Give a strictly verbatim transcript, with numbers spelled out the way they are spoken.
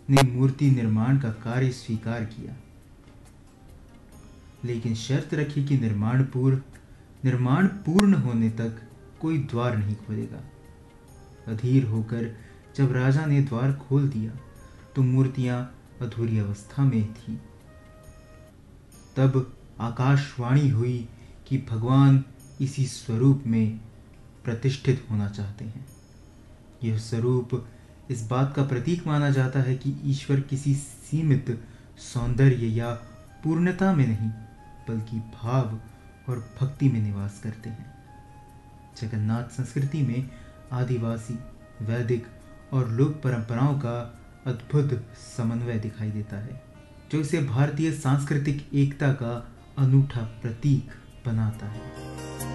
ने मूर्ति निर्माण का कार्य स्वीकार किया, लेकिन शर्त रखी कि निर्माण पूर्व निर्माण पूर्ण होने तक कोई द्वार नहीं खोलेगा। अधीर होकर जब राजा ने द्वार खोल दिया तो मूर्तियां अधूरी अवस्था में थी। तब आकाशवाणी हुई कि भगवान इसी स्वरूप में प्रतिष्ठित होना चाहते हैं। यह स्वरूप इस बात का प्रतीक माना जाता है कि ईश्वर किसी सीमित सौंदर्य या पूर्णता में नहीं, बल्कि भाव और भक्ति में निवास करते हैं। जगन्नाथ संस्कृति में आदिवासी, वैदिक और लोक परंपराओं का अद्भुत समन्वय दिखाई देता है, जो इसे भारतीय सांस्कृतिक एकता का अनूठा प्रतीक बनाता है।